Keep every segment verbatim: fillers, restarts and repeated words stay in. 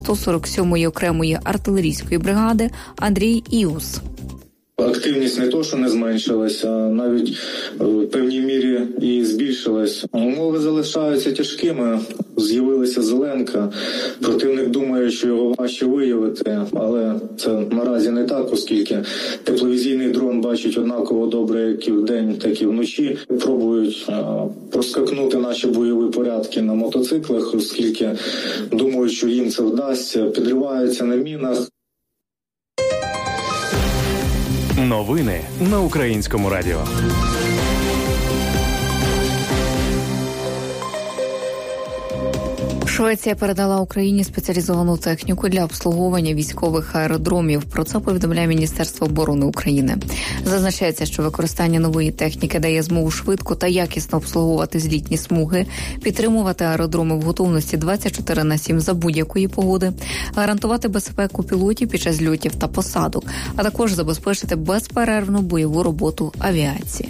сто сорок сьомої окремої артилерійської бригади Андрій Іус. Активність не то, що не зменшилась, а навіть в певній мірі і збільшилась. Умови залишаються тяжкими. З'явилася зеленка. Противник думає, що його важче виявити, але це наразі не так, оскільки тепловізійний дрон бачить однаково добре як і вдень, так і вночі. Пробують а, проскакнути наші бойові порядки на мотоциклах, оскільки думають, що їм це вдасться, підриваються на мінах. Новини на Українському радіо. Швеція передала Україні спеціалізовану техніку для обслуговування військових аеродромів. Про це повідомляє Міністерство оборони України. Зазначається, що використання нової техніки дає змогу швидко та якісно обслуговувати злітні смуги, підтримувати аеродроми в готовності двадцять чотири на сім за будь-якої погоди, гарантувати безпеку пілотів під час зльотів та посадок, а також забезпечити безперервну бойову роботу авіації.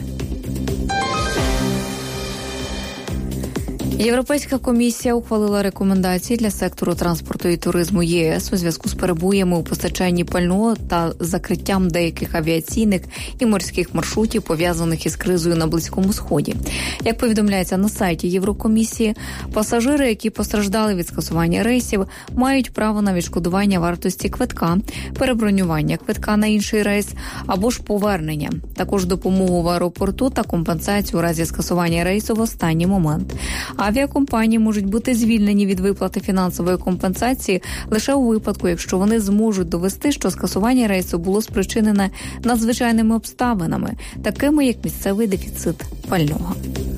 Європейська комісія ухвалила рекомендації для сектору транспорту і туризму ЄС у зв'язку з перебоями у постачанні пального та закриттям деяких авіаційних і морських маршрутів, пов'язаних із кризою на Близькому Сході. Як повідомляється на сайті Єврокомісії, пасажири, які постраждали від скасування рейсів, мають право на відшкодування вартості квитка, перебронювання квитка на інший рейс або ж повернення, також допомогу в аеропорту та компенсацію у разі скасування рейсу в останній момент. Авіакомпанії можуть бути звільнені від виплати фінансової компенсації лише у випадку, якщо вони зможуть довести, що скасування рейсу було спричинене надзвичайними обставинами, такими як місцевий дефіцит пального.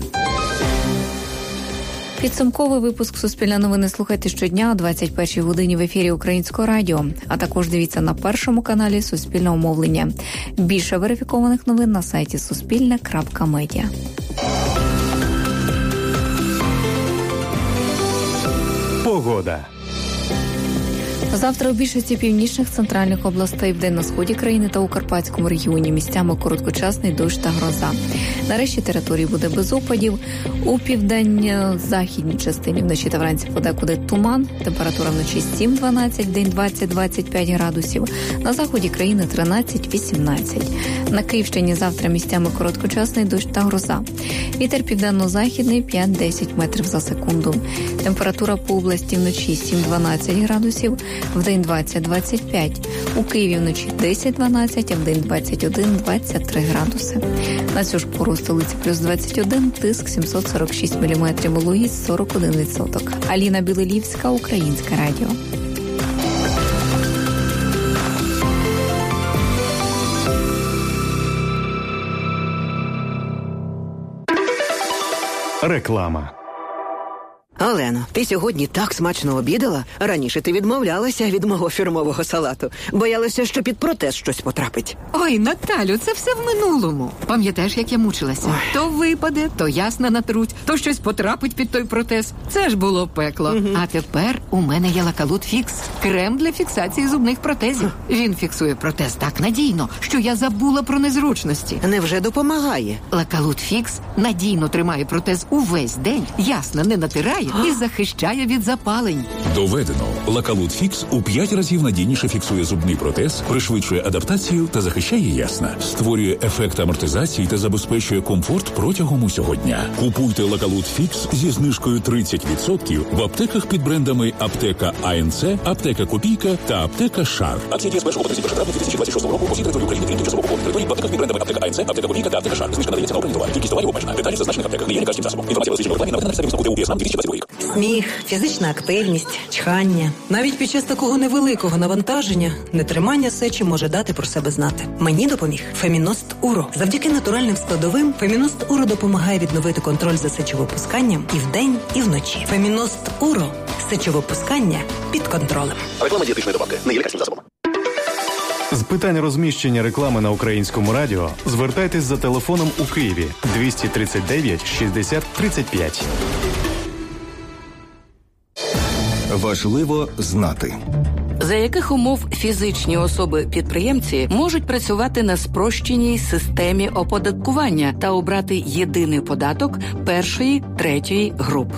Підсумковий випуск «Суспільне новини» слухайте щодня о двадцять першій годині в ефірі Українського радіо, а також дивіться на першому каналі Суспільного мовлення. Більше верифікованих новин на сайті суспільне крапка медіа. Погода. Завтра у більшості північних центральних областей, вдень на сході країни та у Карпатському регіоні місцями короткочасний дощ та гроза. На решті території буде без опадів. У південно-західній частині вночі та вранці подекуди туман. Температура вночі сім-дванадцять, день двадцять-двадцять п'ять градусів. На заході країни тринадцять-вісімнадцять. На Київщині завтра місцями короткочасний дощ та гроза. Вітер південно-західний п'ять-десять метрів за секунду. Температура по області вночі сім-дванадцять градусів. Вдень двадцять-двадцять п'ять. У Києві вночі десять-дванадцять, а вдень двадцять один-двадцять три градуси. На цю ж пору столиці плюс двадцять один, тиск сімсот сорок шість міліметрів, вологість сорок один відсоток. Аліна Білилівська, Українське радіо. Реклама. Олено, ти сьогодні так смачно обідала. Раніше ти відмовлялася від мого фірмового салату. Боялася, що під протез щось потрапить. Ой, Наталю, це все в минулому. Пам'ятаєш, як я мучилася? Ой. То випаде, то ясна натруть, то щось потрапить під той протез. Це ж було пекло. Угу. А тепер у мене є Лакалут Фікс. Крем для фіксації зубних протезів. Він фіксує протез так надійно, що я забула про незручності. Невже допомагає? Лакалут Фікс надійно тримає протез увесь день, ясно не натирає і захищає від запалень. Доведено. Лакалут Фікс у п'ять разів надійніше фіксує зубний протез, пришвидшує адаптацію та захищає ясна. Створює ефект амортизації та забезпечує комфорт протягом усього дня. Купуйте Лакалут Фікс зі знижкою тридцять відсотків в аптеках під брендами Аптека АНЦ, Аптека Копійка та Аптека Шар. Акції діє з першого по тридцятого першого травня дві тисячі двадцять шостого року по всій території України, крім тимчасово окупованих територій, в аптеках під брендами Аптека АНЦ, Аптека Копійка та Аптека Шар. Знижка надається на обрані товари. Кількість товарів обмежена. Деталі в зазначених аптеках. Не є лікарським засобом. Інформація про дослідження рекламі наведена на підставі висновку ТУ ДСНАМ дві тисячі двадцять другий рік. Сміх, фізична активність, чхання. Навіть під час такого невеликого навантаження нетримання сечі може дати про себе знати. Мені допоміг Феміност Уро. Завдяки натуральним складовим Феміност Уро допомагає відновити контроль за сечовипусканням і вдень, і вночі. Феміност Уро. Сечовипускання під контролем. Реклама дієтичної добавки. Не є лікарським засобом. З питань розміщення реклами на Українському радіо звертайтесь за телефоном у Києві двісті тридцять дев'ять шістдесят тридцять п'ять. Важливо знати. За яких умов фізичні особи-підприємці можуть працювати на спрощеній системі оподаткування та обрати єдиний податок першої, третьої груп.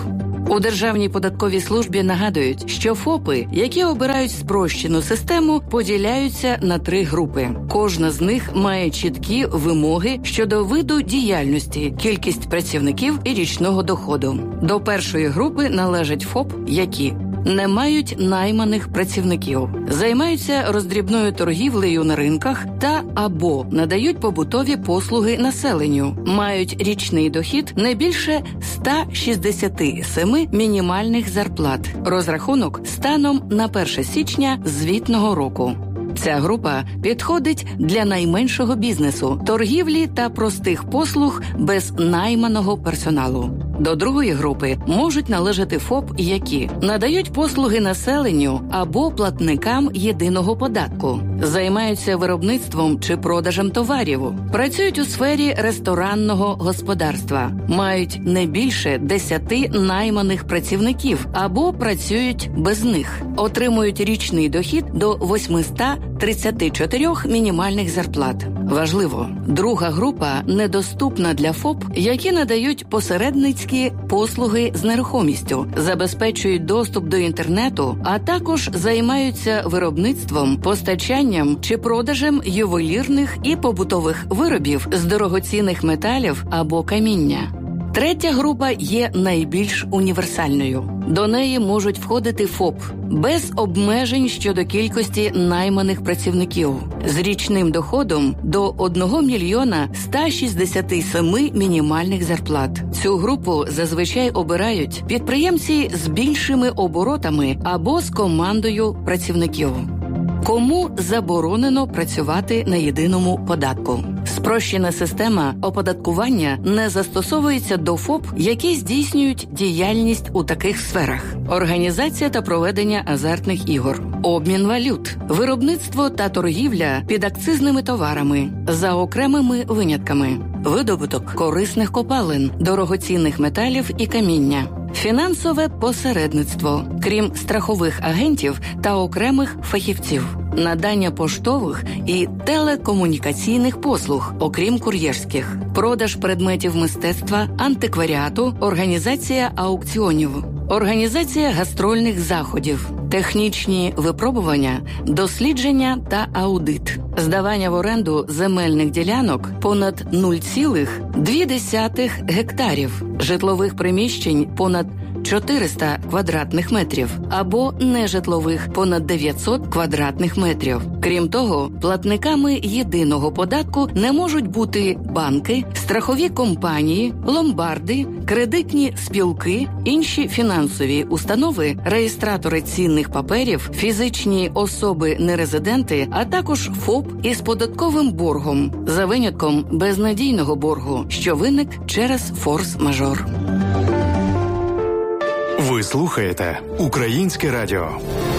У Державній податковій службі нагадують, що ФОПи, які обирають спрощену систему, поділяються на три групи. Кожна з них має чіткі вимоги щодо виду діяльності, кількість працівників і річного доходу. До першої групи належать ФОП, які не мають найманих працівників, займаються роздрібною торгівлею на ринках та або надають побутові послуги населенню, мають річний дохід не більше сто шістдесят сім мінімальних зарплат. Розрахунок станом на перше січня звітного року. Ця група підходить для найменшого бізнесу, торгівлі та простих послуг без найманого персоналу. До другої групи можуть належати ФОП, які надають послуги населенню або платникам єдиного податку, займаються виробництвом чи продажем товарів, працюють у сфері ресторанного господарства, мають не більше десяти найманих працівників або працюють без них, отримують річний дохід до восьмисот тридцяти чотирьох мінімальних зарплат. Важливо, друга група недоступна для ФОП, які надають посередницькі послуги з нерухомістю, забезпечують доступ до інтернету, а також займаються виробництвом, постачанням чи продажем ювелірних і побутових виробів з дорогоцінних металів або каміння. Третя група є найбільш універсальною. До неї можуть входити ФОП без обмежень щодо кількості найманих працівників з річним доходом до одного мільйона ста шістдесяти семи мінімальних зарплат. Цю групу зазвичай обирають підприємці з більшими оборотами або з командою працівників. Кому заборонено працювати на єдиному податку? Спрощена система оподаткування не застосовується до ФОП, які здійснюють діяльність у таких сферах: організація та проведення азартних ігор, обмін валют, виробництво та торгівля підакцизними товарами, за окремими винятками, видобуток корисних копалин, дорогоцінних металів і каміння, фінансове посередництво, крім страхових агентів та окремих фахівців, надання поштових і телекомунікаційних послуг, окрім кур'єрських, продаж предметів мистецтва, антикваріату, організація аукціонів, організація гастрольних заходів, технічні випробування, дослідження та аудит, здавання в оренду земельних ділянок понад нуль цілих дві десятих гектарів, житлових приміщень понад чотириста квадратних метрів або нежитлових понад дев'ятсот квадратних метрів. Крім того, платниками єдиного податку не можуть бути банки, страхові компанії, ломбарди, кредитні спілки, інші фінансові установи, реєстратори цінних паперів, фізичні особи-нерезиденти, а також ФОП із податковим боргом, за винятком безнадійного боргу, що виник через форс-мажор. Ви слухаєте Українське радіо.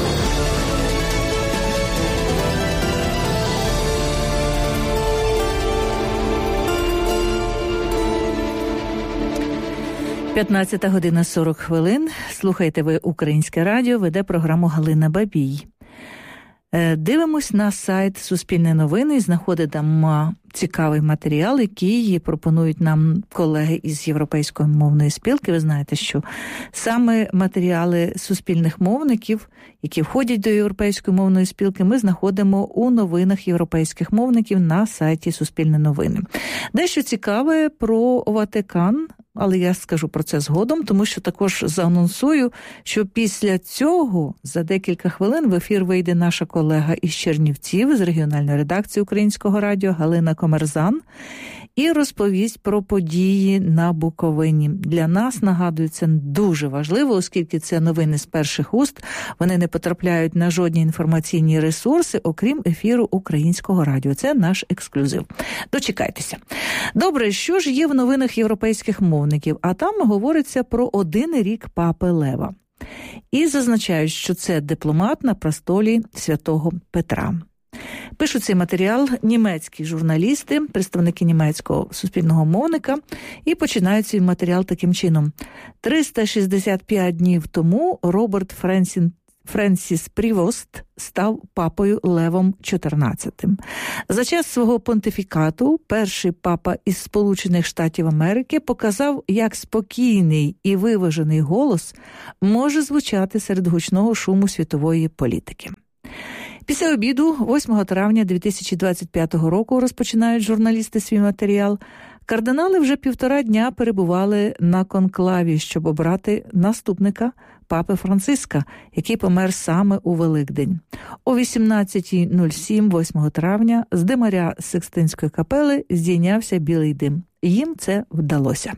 п'ятнадцята година сорок хвилин. Слухайте ви Українське радіо, веде програму Галина Бабій. Дивимось на сайт Суспільне новини і знаходимо там цікавий матеріал, який пропонують нам колеги із Європейської мовної спілки. Ви знаєте, що саме матеріали суспільних мовників, які входять до Європейської мовної спілки, ми знаходимо у новинах європейських мовників на сайті Суспільне новини. Дещо цікаве про Ватикан, але я скажу про це згодом, тому що також заанонсую, що після цього за декілька хвилин в ефір вийде наша колега із Чернівців, з регіональної редакції Українського радіо Галина Комерзан, і розповість про події на Буковині. Для нас, нагадую, це дуже важливо, оскільки це новини з перших уст, вони не потрапляють на жодні інформаційні ресурси, окрім ефіру Українського радіо. Це наш ексклюзив. Дочекайтеся. Добре, що ж є в новинах європейських мовників? А там говориться про один рік Папи Лева. І зазначають, що це дипломат на престолі Святого Петра. Пишуть цей матеріал німецькі журналісти, представники німецького суспільного мовника, і починають свій матеріал таким чином. триста шістдесят п'ять днів тому Роберт Френсін Френсіс Прівост став папою Левом чотирнадцятим. За час свого понтифікату перший папа із Сполучених Штатів Америки показав, як спокійний і виважений голос може звучати серед гучного шуму світової політики. Після обіду, восьмого травня дві тисячі двадцять п'ятого року, розпочинають журналісти свій матеріал, кардинали вже півтора дня перебували на конклаві, щоб обрати наступника папи Франциска, який помер саме у Великдень. О вісімнадцятій нуль сім восьмого травня з димаря Сикстинської капели здійнявся білий дим. Їм це вдалося.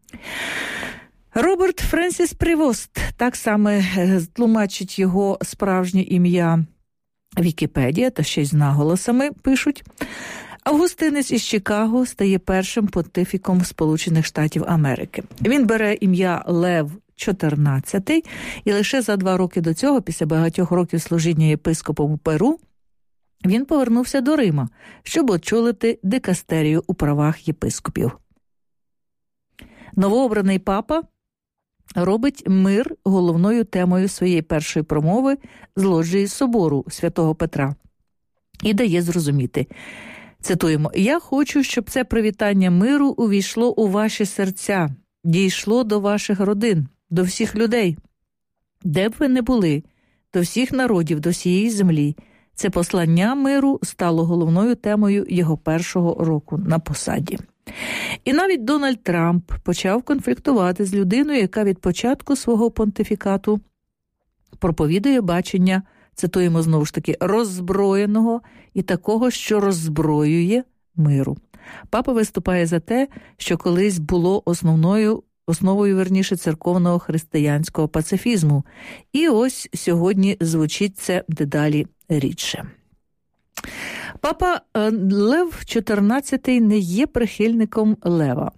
Роберт Френсіс Прівост, так саме тлумачить його справжнє ім'я Вікіпедія, та ще й з наголосами пишуть. Августинець із Чикаго стає першим понтифіком Сполучених Штатів Америки. Він бере ім'я Лев чотирнадцятий, і лише за два роки до цього, після багатьох років служіння єпископом у Перу, він повернувся до Рима, щоб очолити дикастерію у правах єпископів. Новообраний папа робить мир головною темою своєї першої промови з ложі собору святого Петра і дає зрозуміти, цитуємо, «Я хочу, щоб це привітання миру увійшло у ваші серця, дійшло до ваших родин, до всіх людей, де б ви не були, до всіх народів, до всієї землі. Це послання миру стало головною темою його першого року на посаді». І навіть Дональд Трамп почав конфліктувати з людиною, яка від початку свого понтифікату проповідує бачення, цитуємо знову ж таки, роззброєного і такого, що роззброює миру. Папа виступає за те, що колись було основною, основою, верніше, церковного християнського пацифізму. І ось сьогодні звучить це дедалі рідше. Папа Лев чотирнадцятий не є прихильником Лева,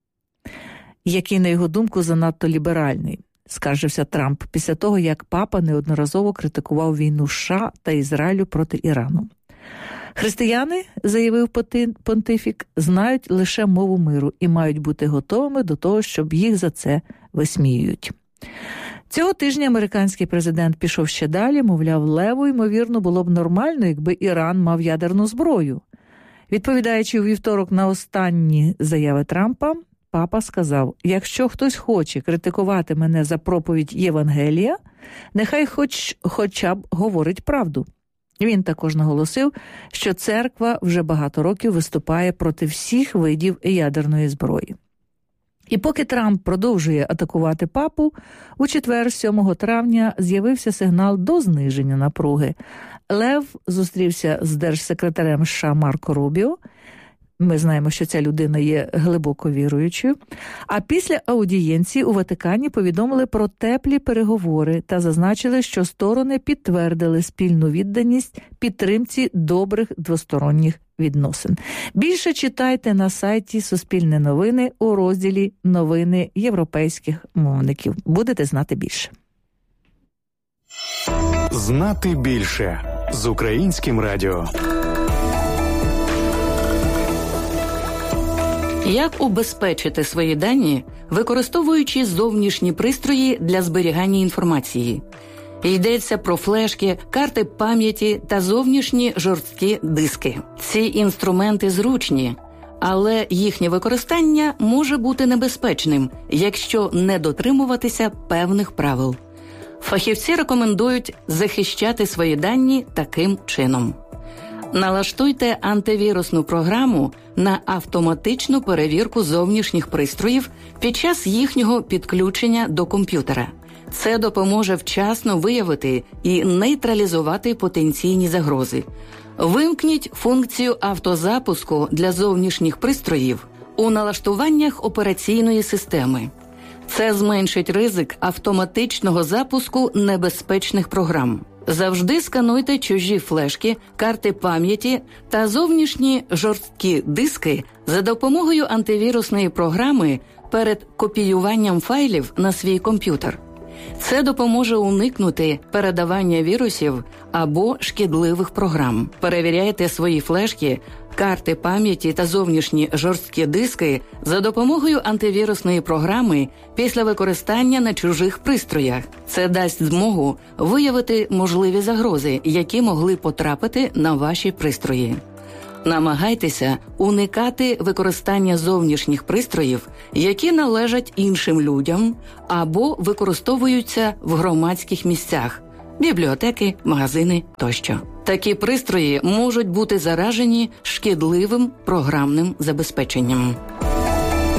який, на його думку, занадто ліберальний, скаржився Трамп після того, як папа неодноразово критикував війну США та Ізраїлю проти Ірану. Християни, заявив понтифік, знають лише мову миру і мають бути готовими до того, щоб їх за це висміюють. Цього тижня американський президент пішов ще далі, мовляв, Леву, ймовірно, було б нормально, якби Іран мав ядерну зброю. Відповідаючи у вівторок на останні заяви Трампа, папа сказав, якщо хтось хоче критикувати мене за проповідь Євангелія, нехай хоч, хоча б говорить правду. Він також наголосив, що церква вже багато років виступає проти всіх видів ядерної зброї. І поки Трамп продовжує атакувати папу, у четвер, сьомого травня, з'явився сигнал до зниження напруги. Лев зустрівся з держсекретарем США Марко Рубіо. Ми знаємо, що ця людина є глибоко віруючою. А після аудієнції у Ватикані повідомили про теплі переговори та зазначили, що сторони підтвердили спільну відданість підтримці добрих двосторонніх відносин. Більше читайте на сайті Суспільне новини у розділі «Новини європейських мовників». Будете знати більше. Знати більше з Українським радіо. Як убезпечити свої дані, використовуючи зовнішні пристрої для зберігання інформації? Йдеться про флешки, карти пам'яті та зовнішні жорсткі диски. Ці інструменти зручні, але їхнє використання може бути небезпечним, якщо не дотримуватися певних правил. Фахівці рекомендують захищати свої дані таким чином. Налаштуйте антивірусну програму на автоматичну перевірку зовнішніх пристроїв під час їхнього підключення до комп'ютера. Це допоможе вчасно виявити і нейтралізувати потенційні загрози. Вимкніть функцію автозапуску для зовнішніх пристроїв у налаштуваннях операційної системи. Це зменшить ризик автоматичного запуску небезпечних програм. Завжди скануйте чужі флешки, карти пам'яті та зовнішні жорсткі диски за допомогою антивірусної програми перед копіюванням файлів на свій комп'ютер. Це допоможе уникнути передавання вірусів або шкідливих програм. Перевіряйте свої флешки, карти пам'яті та зовнішні жорсткі диски за допомогою антивірусної програми після використання на чужих пристроях. Це дасть змогу виявити можливі загрози, які могли потрапити на ваші пристрої. Намагайтеся уникати використання зовнішніх пристроїв, які належать іншим людям або використовуються в громадських місцях – бібліотеки, магазини тощо. Такі пристрої можуть бути заражені шкідливим програмним забезпеченням.